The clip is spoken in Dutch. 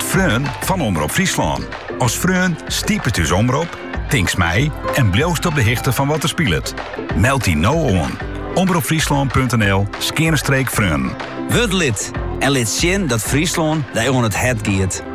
Freun van Omroep Friesland. Als Freun stiepet dus omroep, tinks mij en bloost op de hichte van wat er speelt. Meld die nou on. omroepfriesland.nl/Freun. Word lid en lid zien dat Friesland daar on het het giet.